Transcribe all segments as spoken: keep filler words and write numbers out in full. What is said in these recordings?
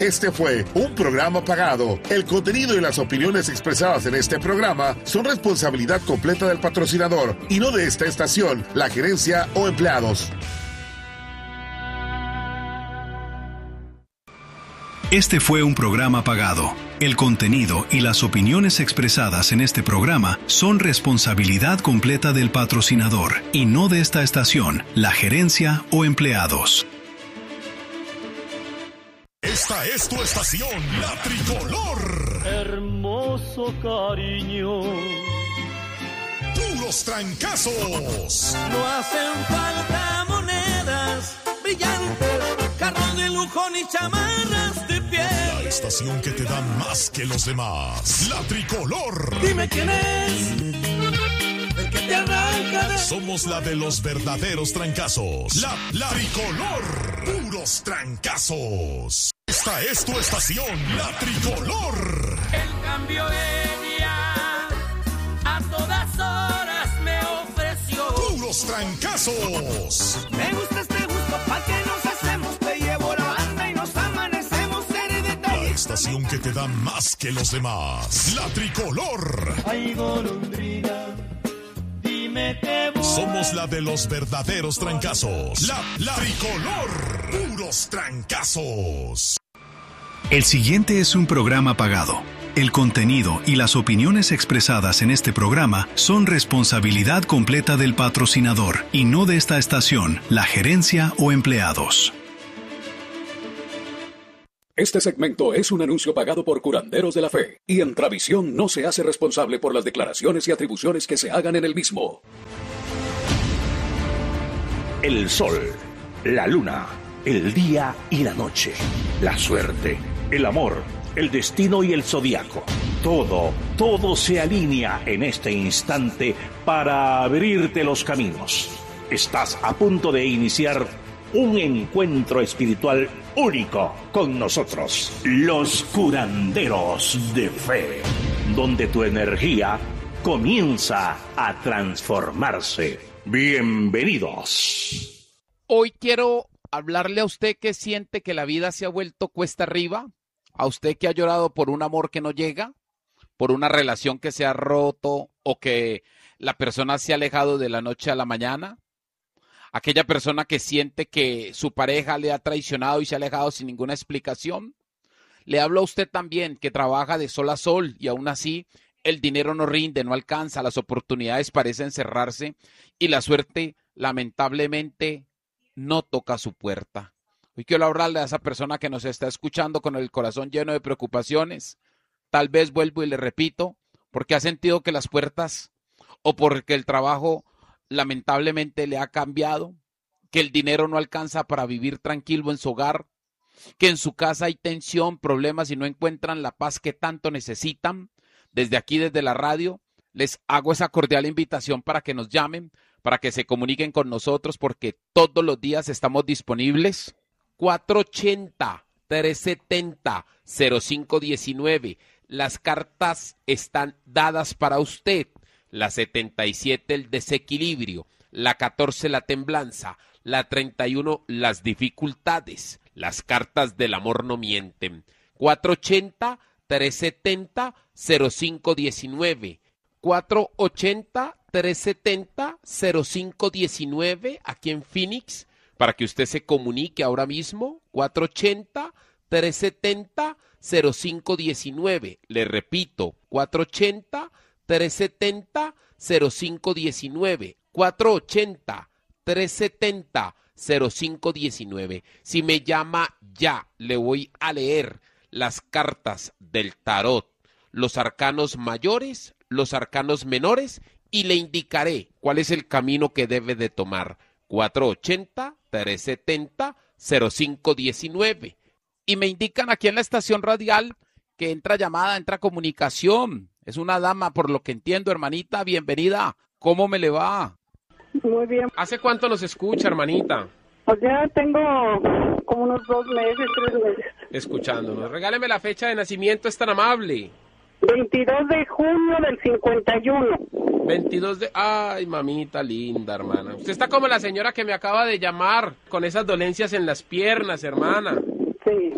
Este fue un programa pagado. El contenido y las opiniones expresadas en este programa son responsabilidad completa del patrocinador y no de esta estación, la gerencia o empleados. Este fue un programa pagado. El contenido y las opiniones expresadas en este programa son responsabilidad completa del patrocinador y no de esta estación, la gerencia o empleados. Esta es tu estación, La Tricolor. Hermoso cariño. Puros trancazos. No hacen falta monedas brillantes, carros de lujo ni chamarras de piel. La estación que te da más que los demás. La Tricolor. Dime quién es el que te arranca de... Somos la de los verdaderos trancazos. La, la Tricolor. Puros trancazos. Esta es tu estación, La Tricolor. El cambio ella a todas horas me ofreció. Puros trancazos. Me gusta este gusto, pa' que nos hacemos. Te llevo la banda y nos amanecemos. Seré de La estación que te da más que los demás. La Tricolor. Ay, golondrina, dime qué voy. Somos la de los verdaderos trancazos. La, la Tricolor. Puros trancazos. El siguiente es un programa pagado. El contenido y las opiniones expresadas en este programa son responsabilidad completa del patrocinador y no de esta estación, la gerencia o empleados. Este segmento es un anuncio pagado por Curanderos de la Fe y Entravisión no se hace responsable por las declaraciones y atribuciones que se hagan en el mismo. El sol, la luna, el día y la noche, la suerte, el amor, el destino y el zodiaco. Todo, todo se alinea en este instante para abrirte los caminos. Estás a punto de iniciar un encuentro espiritual único con nosotros, los Curanderos de Fe, donde tu energía comienza a transformarse. Bienvenidos. Hoy quiero hablarle a usted que siente que la vida se ha vuelto cuesta arriba, a usted que ha llorado por un amor que no llega, por una relación que se ha roto o que la persona se ha alejado de la noche a la mañana, aquella persona que siente que su pareja le ha traicionado y se ha alejado sin ninguna explicación. Le hablo a usted también que trabaja de sol a sol y aún así el dinero no rinde, no alcanza, las oportunidades parecen cerrarse y la suerte lamentablemente no toca su puerta. Hoy quiero hablarle a esa persona que nos está escuchando con el corazón lleno de preocupaciones. Tal vez vuelvo y le repito, porque ha sentido que las puertas o porque el trabajo lamentablemente le ha cambiado, que el dinero no alcanza para vivir tranquilo en su hogar, que en su casa hay tensión, problemas y no encuentran la paz que tanto necesitan. Desde aquí, desde la radio, les hago esa cordial invitación para que nos llamen, para que se comuniquen con nosotros, porque todos los días estamos disponibles. cuatro ochenta, tres setenta, cero cinco diecinueve. Las cartas están dadas para usted. La setenta y siete, el desequilibrio. La catorce, la temblanza. La treinta y uno, las dificultades. Las cartas del amor no mienten. cuatro ochenta, tres setenta, cero cinco diecinueve. cuatro ochenta, tres setenta, cero cinco diecinueve. Aquí en Phoenix. Para que usted se comunique ahora mismo, cuatro ochenta, tres setenta, cero cinco diecinueve. Le repito, cuatro ochenta, tres setenta, cero cinco diecinueve. cuatro ochenta, tres setenta, cero cinco diecinueve. Si me llama ya, le voy a leer las cartas del tarot, los arcanos mayores, los arcanos menores, y le indicaré cuál es el camino que debe de tomar. cuatro ochenta, tres setenta, cero cinco diecinueve. Y me indican aquí en la estación radial que entra llamada, entra comunicación. Es una dama, por lo que entiendo, hermanita, bienvenida. ¿Cómo me le va? Muy bien. ¿Hace cuánto nos escucha, hermanita? Pues ya tengo como unos dos meses, tres meses. Escuchándonos. Regáleme la fecha de nacimiento, es tan amable. veintidós de junio del cincuenta y uno. veintidós de... Ay, mamita linda, hermana. Usted está como la señora que me acaba de llamar, con esas dolencias en las piernas, hermana. Sí.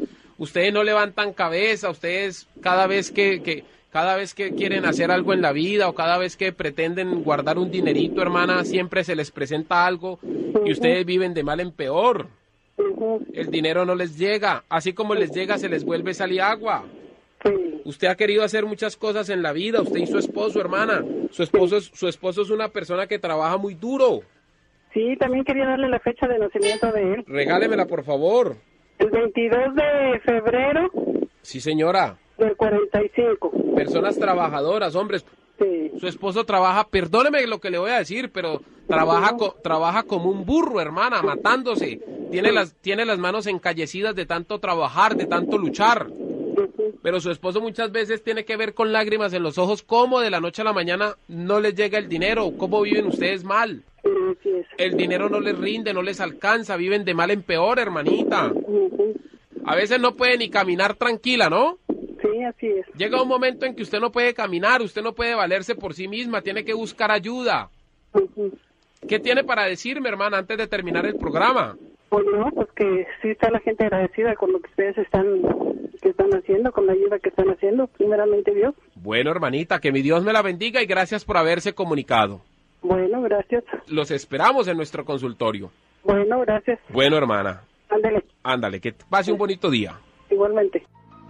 ustedes no levantan cabeza, ustedes cada vez que, que cada vez que quieren hacer algo en la vida o cada vez que pretenden guardar un dinerito, hermana, siempre se les presenta algo y ustedes viven de mal en peor. El dinero no les llega, así como les llega se les vuelve sal y agua. Usted ha querido hacer muchas cosas en la vida, usted y su esposo, hermana. Su esposo es, su esposo es una persona que trabaja muy duro. Sí, también quería darle la fecha de nacimiento de él. Regálemela, por favor. El veintidós de febrero. Sí, señora. Del cuarenta y cinco. Personas trabajadoras, hombres. Sí. Su esposo trabaja, perdóneme lo que le voy a decir, pero trabaja, co, trabaja como un burro, hermana, matándose. Tiene las, tiene las manos encallecidas de tanto trabajar, de tanto luchar. Pero su esposo muchas veces tiene que ver con lágrimas en los ojos cómo de la noche a la mañana no les llega el dinero, cómo viven ustedes mal. El dinero no les rinde, no les alcanza, viven de mal en peor, hermanita. A veces no puede ni caminar tranquila, ¿no? Sí, así es. Llega un momento en que usted no puede caminar, usted no puede valerse por sí misma, tiene que buscar ayuda. ¿Qué tiene para decirme, hermana, antes de terminar el programa? Pues no, pues que sí está la gente agradecida con lo que ustedes están, que están haciendo, con la ayuda que están haciendo, primeramente Dios. Bueno, hermanita, que mi Dios me la bendiga y gracias por haberse comunicado. Bueno, gracias. Los esperamos en nuestro consultorio. Bueno, gracias. Bueno, hermana. Ándale. Ándale, que pase un bonito día. Igualmente.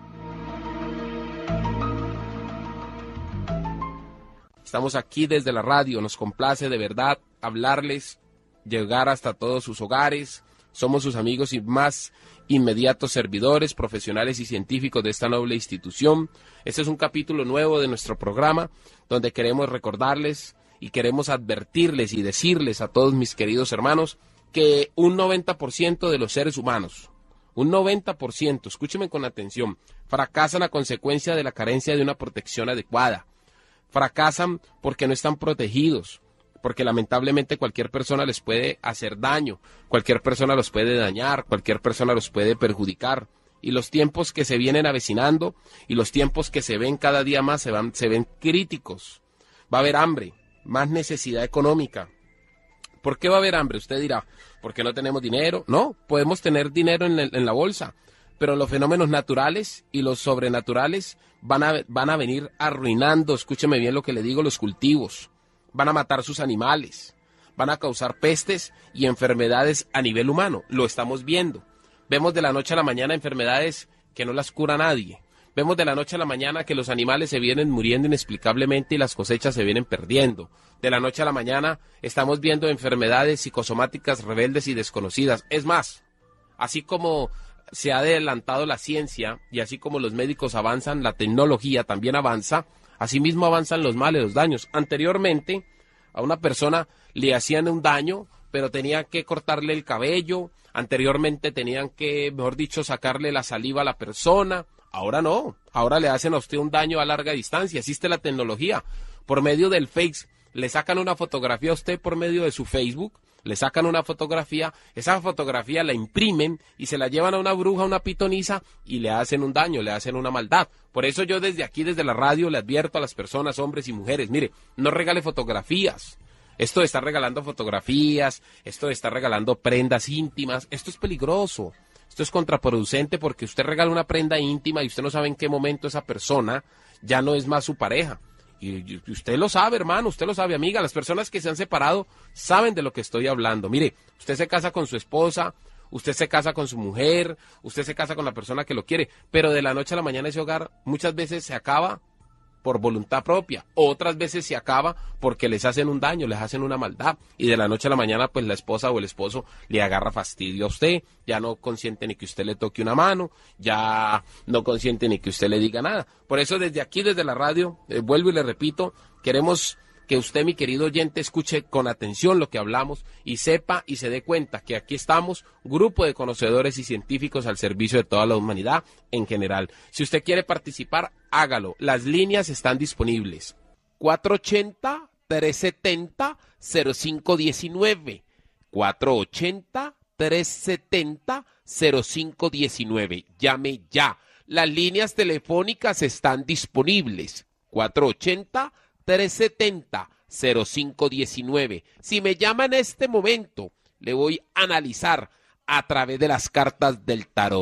Estamos aquí desde la radio, nos complace de verdad hablarles, llegar hasta todos sus hogares. Somos sus amigos y más inmediatos servidores, profesionales y científicos de esta noble institución. Este es un capítulo nuevo de nuestro programa donde queremos recordarles y queremos advertirles y decirles a todos mis queridos hermanos que un noventa por ciento de los seres humanos, un noventa por ciento, escúchenme con atención, fracasan a consecuencia de la carencia de una protección adecuada. Fracasan porque no están protegidos, porque lamentablemente cualquier persona les puede hacer daño, cualquier persona los puede dañar, cualquier persona los puede perjudicar. Y los tiempos que se vienen avecinando y los tiempos que se ven cada día más se, van, se ven críticos. Va a haber hambre, más necesidad económica. ¿Por qué va a haber hambre? Usted dirá, ¿porque no tenemos dinero? No, podemos tener dinero en, el, en la bolsa, pero los fenómenos naturales y los sobrenaturales van a, van a venir arruinando, escúcheme bien lo que le digo, los cultivos. Van a matar sus animales, van a causar pestes y enfermedades a nivel humano. Lo estamos viendo. Vemos de la noche a la mañana enfermedades que no las cura nadie. Vemos de la noche a la mañana que los animales se vienen muriendo inexplicablemente y las cosechas se vienen perdiendo. De la noche a la mañana estamos viendo enfermedades psicosomáticas rebeldes y desconocidas. Es más, así como se ha adelantado la ciencia y así como los médicos avanzan, la tecnología también avanza. Asimismo avanzan los males, los daños. Anteriormente a una persona le hacían un daño, pero tenían que cortarle el cabello. Anteriormente tenían que, mejor dicho, sacarle la saliva a la persona. Ahora no. Ahora le hacen a usted un daño a larga distancia. Existe la tecnología. Por medio del Face, le sacan una fotografía a usted por medio de su Facebook. Le sacan una fotografía, esa fotografía la imprimen y se la llevan a una bruja, a una pitonisa y le hacen un daño, le hacen una maldad. Por eso yo desde aquí, desde la radio, le advierto a las personas, hombres y mujeres, mire, no regale fotografías. Esto de estar regalando fotografías, esto de estar regalando prendas íntimas, esto es peligroso. Esto es contraproducente porque usted regala una prenda íntima y usted no sabe en qué momento esa persona ya no es más su pareja. Y usted lo sabe, hermano, usted lo sabe, amiga. Las personas que se han separado saben de lo que estoy hablando. Mire, usted se casa con su esposa, usted se casa con su mujer, usted se casa con la persona que lo quiere, pero de la noche a la mañana ese hogar muchas veces se acaba por voluntad propia, otras veces se acaba porque les hacen un daño, les hacen una maldad, y de la noche a la mañana pues la esposa o el esposo le agarra fastidio a usted, ya no consiente ni que usted le toque una mano, ya no consiente ni que usted le diga nada. Por eso desde aquí, desde la radio, eh, vuelvo y le repito, queremos que usted, mi querido oyente, escuche con atención lo que hablamos y sepa y se dé cuenta que aquí estamos, grupo de conocedores y científicos al servicio de toda la humanidad en general. Si usted quiere participar, hágalo. Las líneas están disponibles. cuatro ochenta, trescientos setenta, cero cinco diecinueve. cuatro ochenta, trescientos setenta, cero cinco diecinueve. Llame ya. Las líneas telefónicas están disponibles. cuatro ochenta, trescientos setenta, cero cinco diecinueve. Si me llama en este momento, le voy a analizar a través de las cartas del tarot.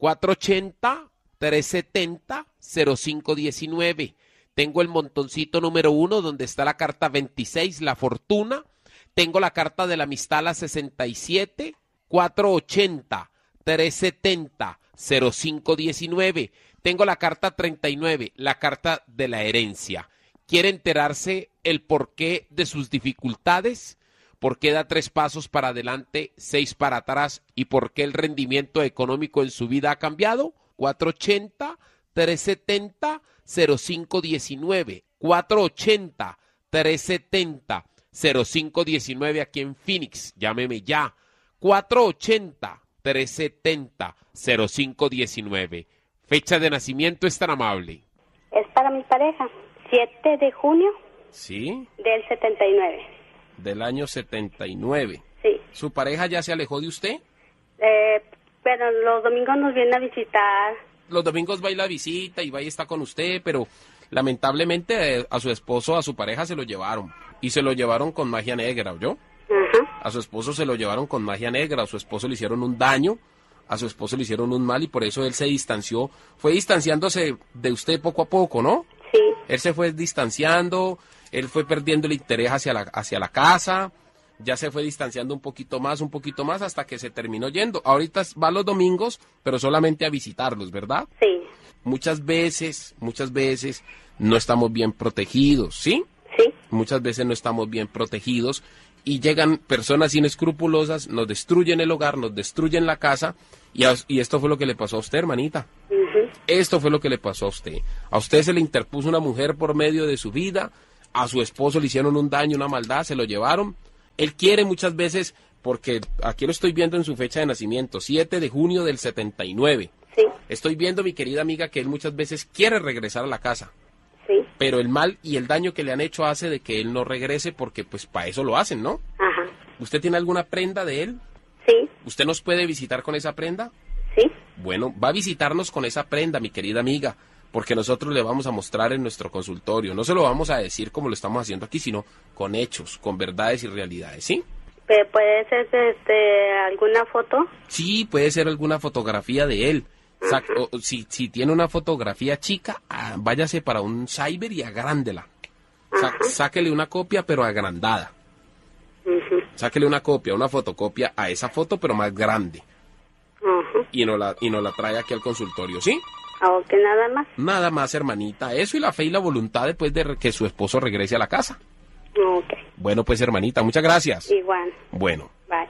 cuatro ochenta, trescientos setenta, cero cinco diecinueve. Tengo el montoncito número uno donde está la carta veintiséis, la fortuna. Tengo la carta de la amistad, la sesenta y siete, cuatro ochenta, trescientos setenta, cero cinco diecinueve. Tengo la carta treinta y nueve, la carta de la herencia. ¿Quiere enterarse el porqué de sus dificultades? ¿Por qué da tres pasos para adelante, seis para atrás? ¿Y por qué el rendimiento económico en su vida ha cambiado? cuatro ochenta, trescientos setenta, cero cinco diecinueve. cuatro ochenta, trescientos setenta, cero cinco diecinueve aquí en Phoenix. Llámeme ya. cuatro ochenta, trescientos setenta, cero cinco diecinueve. Fecha de nacimiento es tan amable. Es para mi pareja. siete de junio. Sí. Del setenta y nueve. Del año setenta y nueve. Sí. ¿Su pareja ya se alejó de usted? Eh, pero los domingos nos viene a visitar. Los domingos va y la visita y va y está con usted, pero lamentablemente eh, a su esposo, a su pareja se lo llevaron. Y se lo llevaron con magia negra, ¿oyó? Ajá. A su esposo se lo llevaron con magia negra, a su esposo le hicieron un daño, a su esposo le hicieron un mal y por eso él se distanció. Fue distanciándose de usted poco a poco, ¿no? Sí. Él se fue distanciando, él fue perdiendo el interés hacia la, hacia la casa, ya se fue distanciando un poquito más, un poquito más, hasta que se terminó yendo. Ahorita va los domingos, pero solamente a visitarlos, ¿verdad? Sí. Muchas veces, muchas veces no estamos bien protegidos, ¿sí? Sí. Muchas veces no estamos bien protegidos y llegan personas inescrupulosas, nos destruyen el hogar, nos destruyen la casa y, a, y esto fue lo que le pasó a usted, hermanita. Uh-huh. Esto fue lo que le pasó a usted. A usted se le interpuso una mujer por medio de su vida, a su esposo le hicieron un daño, una maldad, se lo llevaron. Él quiere muchas veces, porque aquí lo estoy viendo en su fecha de nacimiento, siete de junio del setenta y nueve. Sí. Estoy viendo, mi querida amiga, que él muchas veces quiere regresar a la casa. Sí. Pero el mal y el daño que le han hecho hace de que él no regrese porque pues para eso lo hacen, ¿no? Ajá. ¿Usted tiene alguna prenda de él? Sí. ¿Usted nos puede visitar con esa prenda? Sí. Bueno, va a visitarnos con esa prenda, mi querida amiga, porque nosotros le vamos a mostrar en nuestro consultorio. No se lo vamos a decir como lo estamos haciendo aquí, sino con hechos, con verdades y realidades, ¿sí? ¿Pero puede ser este, alguna foto? Sí, puede ser alguna fotografía de él. Sa- o, si, si tiene una fotografía chica, ah, váyase para un cyber y agrándela. Sa- sáquele una copia, pero agrandada. Uh-huh. Sáquele una copia, una fotocopia a esa foto, pero más grande. Uh-huh. Y nos la, y nos la trae aquí al consultorio, ¿sí? Ok, nada más. Nada más, hermanita. Eso y la fe y la voluntad después de re- que su esposo regrese a la casa. Ok. Bueno, pues, hermanita, muchas gracias. Igual. Bueno. Bye.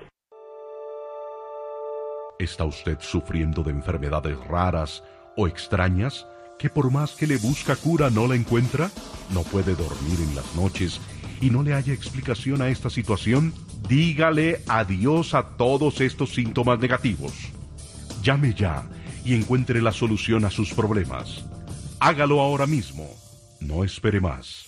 ¿Está usted sufriendo de enfermedades raras o extrañas que por más que le busca cura no la encuentra? ¿No puede dormir en las noches y no le haya explicación a esta situación? Dígale adiós a todos estos síntomas negativos. Llame ya y encuentre la solución a sus problemas. Hágalo ahora mismo. No espere más.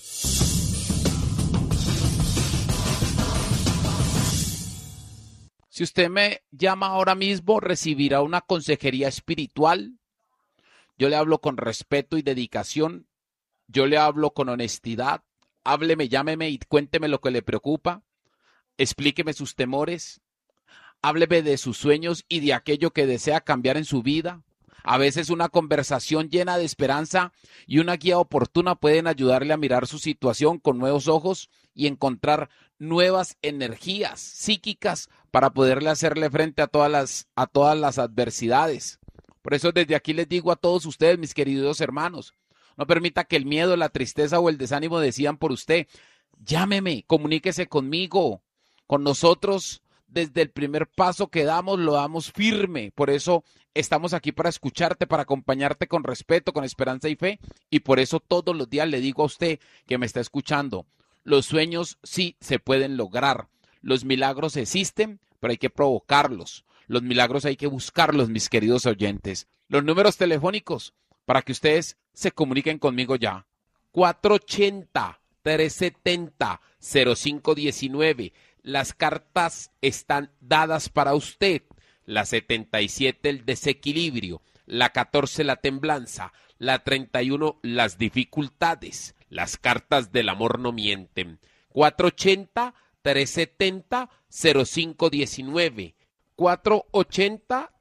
Si usted me llama ahora mismo, recibirá una consejería espiritual. Yo le hablo con respeto y dedicación. Yo le hablo con honestidad. Hábleme, llámeme y cuénteme lo que le preocupa. Explíqueme sus temores. Hábleme de sus sueños y de aquello que desea cambiar en su vida. A veces una conversación llena de esperanza y una guía oportuna pueden ayudarle a mirar su situación con nuevos ojos y encontrar nuevas energías psíquicas para poderle hacerle frente a todas las, a todas las adversidades. Por eso desde aquí les digo a todos ustedes, mis queridos hermanos, no permita que el miedo, la tristeza o el desánimo decidan por usted. Llámeme, comuníquese conmigo, con nosotros. Desde el primer paso que damos, lo damos firme. Por eso estamos aquí para escucharte, para acompañarte con respeto, con esperanza y fe. Y por eso todos los días le digo a usted que me está escuchando, los sueños sí se pueden lograr. Los milagros existen, pero hay que provocarlos. Los milagros hay que buscarlos, mis queridos oyentes. Los números telefónicos para que ustedes se comuniquen conmigo ya. cuatro ochenta, trescientos setenta, cero cinco diecinueve. Las cartas están dadas para usted. La setenta y siete, el desequilibrio. La catorce, la temblanza. La treinta y uno, las dificultades. Las cartas del amor no mienten. cuatro ochenta, trescientos setenta, cero cinco diecinueve. cuatro ochenta,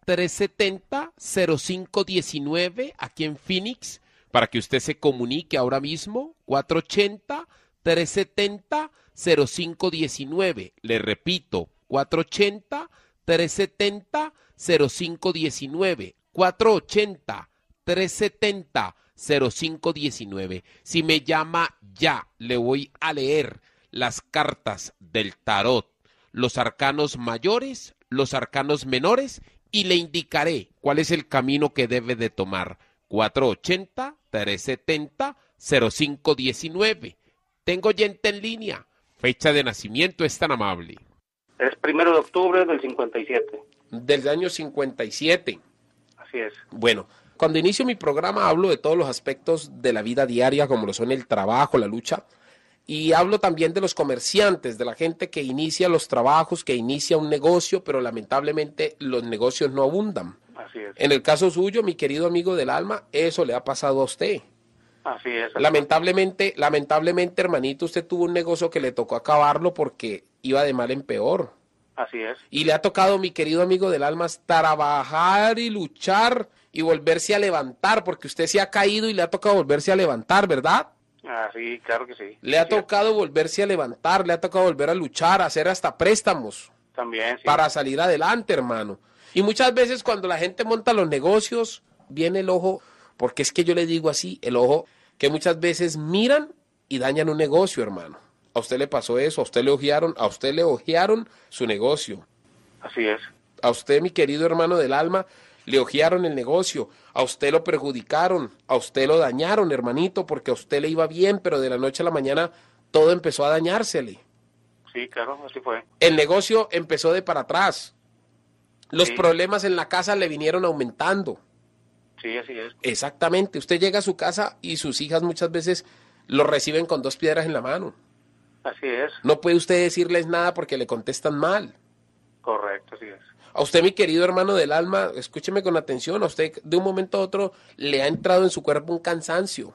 tres siete cero, cero cinco uno nueve aquí en Phoenix, para que usted se comunique ahora mismo, cuatro ocho cero, tres siete cero, cero cinco uno nueve. Le repito, cuatro ocho cero, tres siete cero, cero cinco uno nueve. cuatro ocho cero, tres siete cero, cero cinco uno nueve. Si me llama ya, le voy a leer las cartas del tarot, los arcanos mayores, los arcanos menores, y le indicaré cuál es el camino que debe de tomar. cuatro ocho cero, tres siete cero, cero cinco uno nueve. Tengo oyente en línea. Fecha de nacimiento, es tan amable. Es primero de octubre del cincuenta y siete. Del año cincuenta y siete. Así es. Bueno, cuando inicio mi programa hablo de todos los aspectos de la vida diaria, como lo son el trabajo, la lucha, y hablo también de los comerciantes, de la gente que inicia los trabajos, que inicia un negocio, pero lamentablemente los negocios no abundan. Así es. En el caso suyo, mi querido amigo del alma, eso le ha pasado a usted. Así es. Así Lamentablemente, lamentablemente, hermanito, usted tuvo un negocio que le tocó acabarlo porque iba de mal en peor. Así es. Y le ha tocado, mi querido amigo del alma, trabajar y luchar y volverse a levantar, porque usted se ha caído y le ha tocado volverse a levantar, ¿verdad? Ah, sí, claro que sí. Le ha sí. tocado volverse a levantar, le ha tocado volver a luchar, a hacer hasta préstamos. También, sí. Para salir adelante, hermano. Y muchas veces cuando la gente monta los negocios, viene el ojo, porque es que yo le digo así, el ojo, que muchas veces miran y dañan un negocio, hermano. A usted le pasó eso, a usted le ojearon, a usted le ojearon su negocio. Así es. A usted, mi querido hermano del alma, le ojearon el negocio, a usted lo perjudicaron, a usted lo dañaron, hermanito, porque a usted le iba bien, pero de la noche a la mañana todo empezó a dañársele. Sí, claro, así fue. El negocio empezó de para atrás. Los Sí. problemas en la casa le vinieron aumentando. Sí, así es. Exactamente. Usted llega a su casa y sus hijas muchas veces lo reciben con dos piedras en la mano. Así es. No puede usted decirles nada porque le contestan mal. Correcto, así es. A usted, mi querido hermano del alma, escúcheme con atención, a usted de un momento a otro le ha entrado en su cuerpo un cansancio,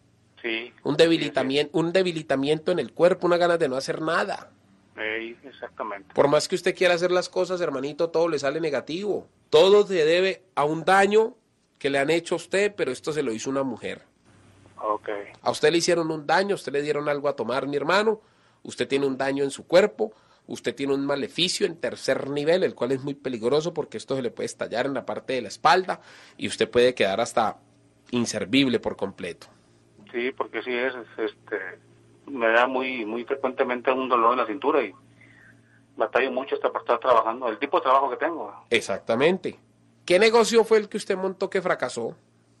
Sí. un debilitamiento, un debilitamiento en el cuerpo, una ganas de no hacer nada. Ey, exactamente. Por más que usted quiera hacer las cosas, hermanito, todo le sale negativo. Todo se debe a un daño que le han hecho a usted, pero esto se lo hizo una mujer. Ok. A usted le hicieron un daño, a usted le dieron algo a tomar, mi hermano. Usted tiene un daño en su cuerpo, usted tiene un maleficio en tercer nivel, el cual es muy peligroso porque esto se le puede estallar en la parte de la espalda y usted puede quedar hasta inservible por completo. Sí, porque sí es, este, me da muy, muy frecuentemente un dolor en la cintura y batallo mucho hasta para estar trabajando, el tipo de trabajo que tengo. Exactamente. ¿Qué negocio fue el que usted montó que fracasó?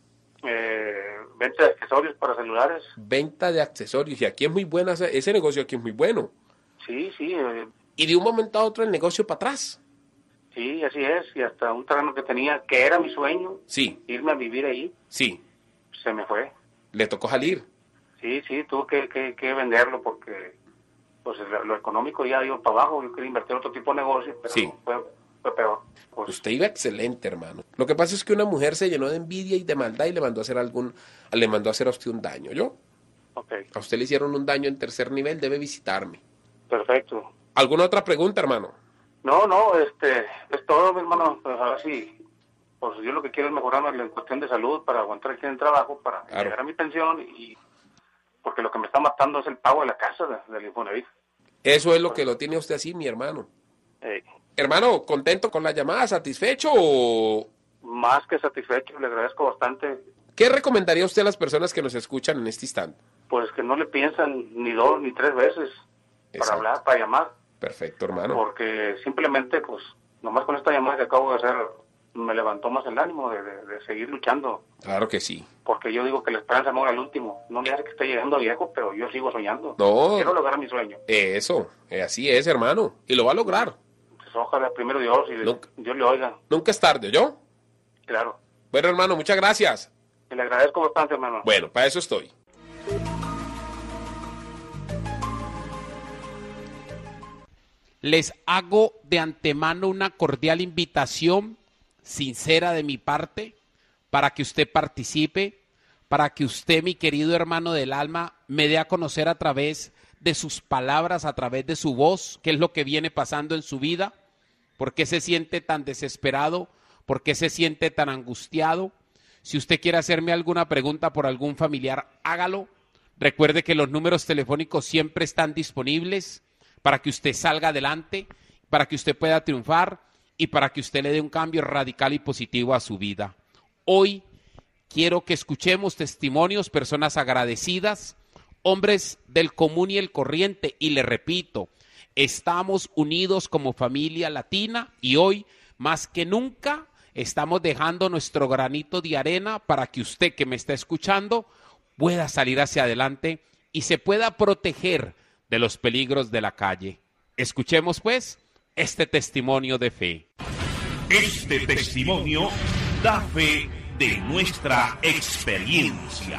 Eh, venta de accesorios para celulares. Venta de accesorios. Y aquí es muy buena, ese negocio aquí es muy bueno. Sí, sí. Eh, y de un momento a otro el negocio para atrás. Sí, así es. Y hasta un terreno que tenía, que era mi sueño, sí, irme a vivir ahí, sí, se me fue. Le tocó salir. Sí, sí, tuve que, que, que venderlo porque pues lo, lo económico ya iba para abajo. Yo quería invertir en otro tipo de negocio, pero sí. fue, fue peor. Pues, usted iba excelente, hermano. Lo que pasa es que una mujer se llenó de envidia y de maldad y le mandó a hacer algún, le mandó a hacer a usted un daño, ¿yo? Okay. A usted le hicieron un daño en tercer nivel, debe visitarme. Perfecto. ¿Alguna otra pregunta, hermano? No, no, este, es todo, mi hermano. Pues a ver si, pues yo lo que quiero es mejorarme en cuestión de salud para aguantar aquí en el trabajo, para claro. llegar a mi pensión y porque lo que me está matando es el pago de la casa de, del Infonavit. Eso es lo que lo tiene usted así, mi hermano. Hey. Hermano, ¿contento con la llamada? ¿Satisfecho o...? Más que satisfecho, le agradezco bastante. ¿Qué recomendaría usted a las personas que nos escuchan en este instante? Pues que no le piensan ni dos ni tres veces Exacto. para hablar, para llamar. Perfecto, hermano. Porque simplemente, pues, nomás con esta llamada que acabo de hacer, me levantó más el ánimo de, de, de seguir luchando. Claro que sí. Porque yo digo que la esperanza muere al último. No me hace que esté llegando viejo, pero yo sigo soñando. No. Quiero lograr mi sueño. Eso, así es, hermano. Y lo va a lograr. Pues ojalá primero Dios y nunca, Dios le oiga. Nunca es tarde, ¿yo? Claro. Bueno, hermano, muchas gracias. Y le agradezco bastante, hermano. Bueno, para eso estoy. Les hago de antemano una cordial invitación, sincera de mi parte, para que usted participe, para que usted, mi querido hermano del alma, me dé a conocer a través de sus palabras, a través de su voz, qué es lo que viene pasando en su vida, por qué se siente tan desesperado, ¿Por qué se siente tan angustiado? Si usted quiere hacerme alguna pregunta por algún familiar, hágalo. Recuerde que los números telefónicos siempre están disponibles para que usted salga adelante, para que usted pueda triunfar y para que usted le dé un cambio radical y positivo a su vida. Hoy quiero que escuchemos testimonios, personas agradecidas, hombres del común y el corriente, y le repito, estamos unidos como familia latina y hoy, más que nunca, estamos dejando nuestro granito de arena para que usted que me está escuchando pueda salir hacia adelante y se pueda proteger de los peligros de la calle. Escuchemos pues este testimonio de fe. Este testimonio da fe de nuestra experiencia.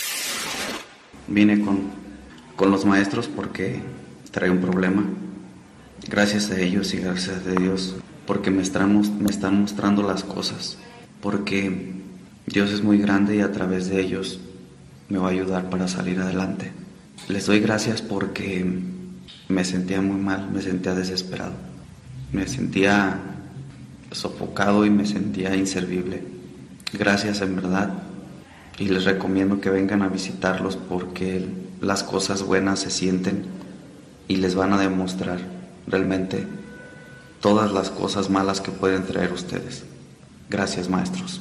Vine con, con los maestros porque traía un problema. Gracias a ellos y gracias a Dios porque me están, me están mostrando las cosas. Porque Dios es muy grande y a través de ellos me va a ayudar para salir adelante. Les doy gracias porque me sentía muy mal, me sentía desesperado. Me sentía sofocado y me sentía inservible. Gracias en verdad. Y les recomiendo que vengan a visitarlos porque las cosas buenas se sienten y les van a demostrar realmente todas las cosas malas que pueden traer ustedes. Gracias, maestros.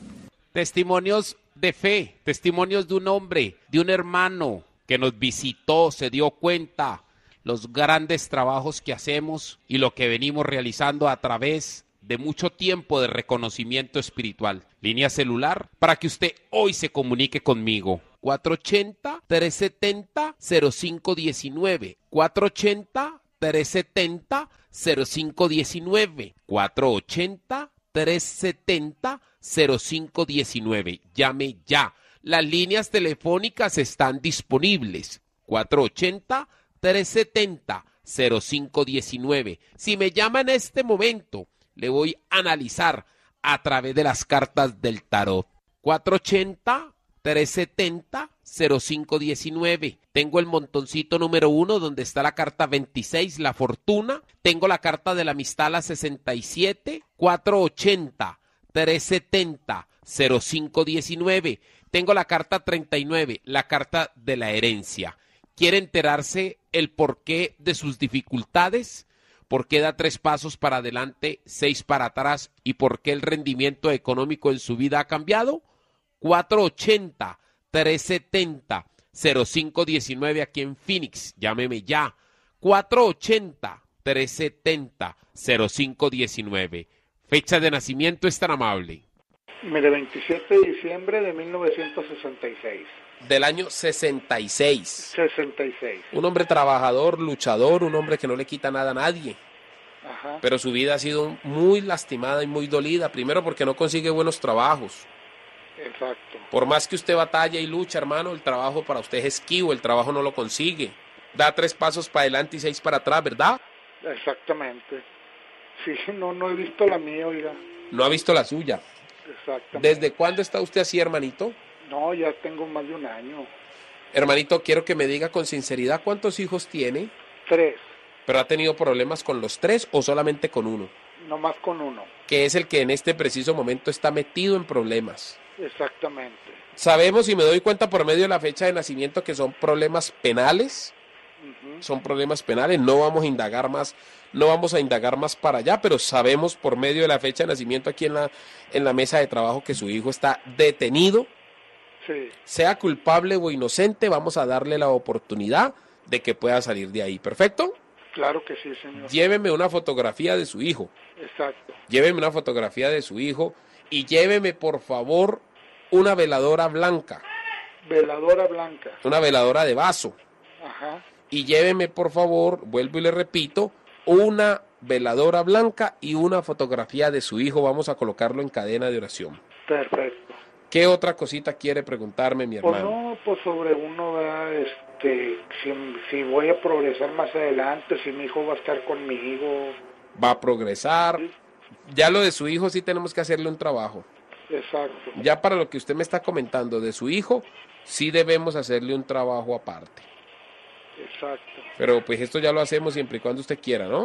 Testimonios de fe, testimonios de un hombre, de un hermano que nos visitó, se dio cuenta los grandes trabajos que hacemos y lo que venimos realizando a través de mucho tiempo de reconocimiento espiritual. Línea celular para que usted hoy se comunique conmigo. cuatro ocho cero, tres siete cero, cero cinco uno nueve. cuatro ocho cero, tres siete cero, cero cinco uno nueve. cuatro ocho cero, tres siete cero, cero cinco uno nueve. Llame ya. Las líneas telefónicas están disponibles. cuatro ocho cero, tres siete cero, cero cinco uno nueve. Si me llama en este momento, le voy a analizar a través de las cartas del tarot. cuatro ocho cero, tres siete cero, cero cinco uno nueve. Tengo el montoncito número uno donde está la carta veintiséis, la fortuna. Tengo la carta de la amistad, la sesenta y siete. cuatro ocho cero, tres siete cero, cero cinco uno nueve. Tengo la carta treinta y nueve, la carta de la herencia. ¿Quiere enterarse el porqué de sus dificultades? ¿Por qué da tres pasos para adelante, seis para atrás? ¿Y por qué el rendimiento económico en su vida ha cambiado? cuatro ocho cero, tres siete cero, cero cinco uno nueve aquí en Phoenix. Llámeme ya. cuatro ocho cero, tres siete cero, cero cinco uno nueve. Fecha de nacimiento es tan amable. Mire, veintisiete de diciembre de mil novecientos sesenta y seis. Del año sesenta y seis. sesenta y seis. Un hombre trabajador, luchador, un hombre que no le quita nada a nadie. Ajá. Pero su vida ha sido muy lastimada y muy dolida. Primero porque no consigue buenos trabajos. Exacto. Por más que usted batalla y lucha, hermano, el trabajo para usted es esquivo, el trabajo no lo consigue. Da tres pasos para adelante y seis para atrás, ¿verdad? Exactamente. Sí, no, no he visto la mía, oiga. No ha visto la suya. Exactamente. ¿Desde cuándo está usted así, hermanito? No, ya tengo más de un año. Hermanito, quiero que me diga con sinceridad cuántos hijos tiene. Tres. ¿Pero ha tenido problemas con los tres o solamente con uno? No más con uno. Que es el que en este preciso momento está metido en problemas. Exactamente. Sabemos y me doy cuenta por medio de la fecha de nacimiento que son problemas penales. Uh-huh. Son problemas penales, no vamos a indagar más, no vamos a indagar más para allá, pero sabemos por medio de la fecha de nacimiento aquí en la, en la mesa de trabajo que su hijo está detenido. Sí. Sea culpable o inocente, vamos a darle la oportunidad de que pueda salir de ahí. ¿Perfecto? Claro que sí, señor. Lléveme una fotografía de su hijo. Exacto. Lléveme una fotografía de su hijo y lléveme, por favor, una veladora blanca. Veladora blanca. Una veladora de vaso. Ajá. Y lléveme, por favor, vuelvo y le repito, una veladora blanca y una fotografía de su hijo. Vamos a colocarlo en cadena de oración. Perfecto. ¿Qué otra cosita quiere preguntarme, mi hermano? Pues no, pues sobre uno, ¿verdad? Este, si, si voy a progresar más adelante, si mi hijo va a estar conmigo. Va a progresar. ¿Sí? Ya lo de su hijo sí tenemos que hacerle un trabajo. Exacto. Ya para lo que usted me está comentando de su hijo, sí debemos hacerle un trabajo aparte. Exacto. Pero pues esto ya lo hacemos siempre y cuando usted quiera, ¿no?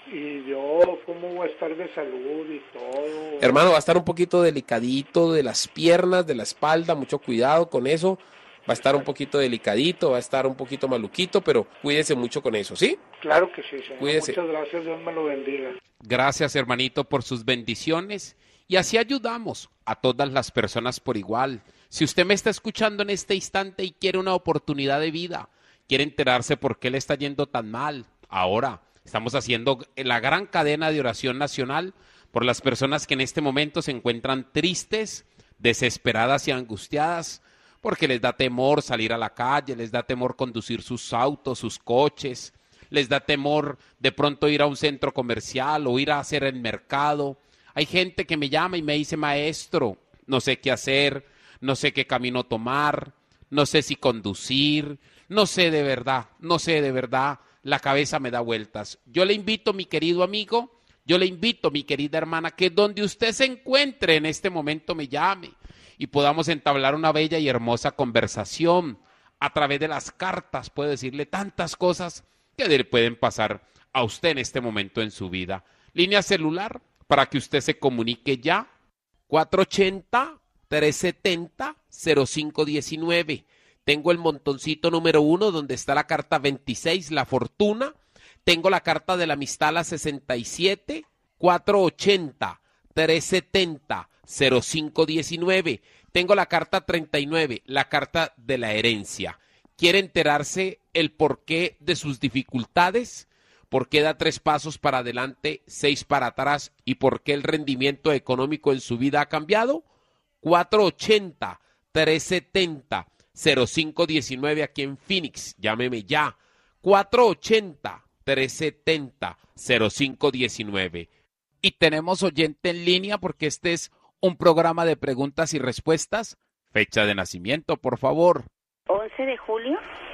y yo cómo voy a estar de salud y todo. Hermano, va a estar un poquito delicadito de las piernas, de la espalda, mucho cuidado con eso. Va a estar un poquito delicadito, va a estar un poquito maluquito, pero cuídese mucho con eso, ¿sí? Claro que sí, señor. Cuídese. Muchas gracias, Dios me lo bendiga. Gracias, hermanito, por sus bendiciones. Y así ayudamos a todas las personas por igual. Si usted me está escuchando en este instante y quiere una oportunidad de vida, quiere enterarse por qué le está yendo tan mal, ahora estamos haciendo la gran cadena de oración nacional por las personas que en este momento se encuentran tristes, desesperadas y angustiadas, porque les da temor salir a la calle, les da temor conducir sus autos, sus coches, les da temor de pronto ir a un centro comercial o ir a hacer el mercado. Hay gente que me llama y me dice, maestro, no sé qué hacer, no sé qué camino tomar, no sé si conducir, no sé de verdad, no sé de verdad, la cabeza me da vueltas. Yo le invito, mi querido amigo, yo le invito, mi querida hermana, que donde usted se encuentre en este momento me llame y podamos entablar una bella y hermosa conversación. A través de las cartas puedo decirle tantas cosas que le pueden pasar a usted en este momento en su vida. Línea celular para que usted se comunique ya, cuatro ochenta, tres setenta, cero cinco diecinueve. Tengo el montoncito número uno donde está la carta veintiséis, la fortuna. Tengo la carta de la amistad, la sesenta y siete, cuatro ochenta, tres setenta, cero cinco diecinueve. Tengo la carta treinta y nueve, la carta de la herencia. ¿Quiere enterarse el porqué de sus dificultades? ¿Por qué da tres pasos para adelante, seis para atrás? ¿Y por qué el rendimiento económico en su vida ha cambiado? cuatro ochenta, tres setenta, cero cinco diecinueve aquí en Phoenix. Llámeme ya. cuatro ochenta, tres setenta, cero cinco diecinueve. Y tenemos oyente en línea porque este es un programa de preguntas y respuestas. Fecha de nacimiento, por favor. once de julio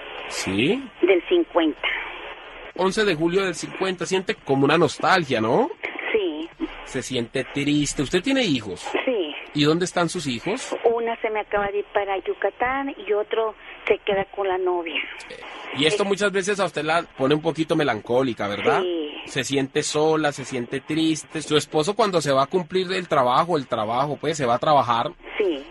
¿Sí? del cincuenta. once de julio del cincuenta, siente como una nostalgia, ¿no? Sí. Se siente triste. ¿Usted tiene hijos? Sí. ¿Y dónde están sus hijos? Una se me acaba de ir para Yucatán y otro se queda con la novia. Y esto muchas veces a usted la pone un poquito melancólica, ¿verdad? Sí. Se siente sola, se siente triste. Su esposo cuando se va a cumplir el trabajo, el trabajo, pues se va a trabajar. Sí.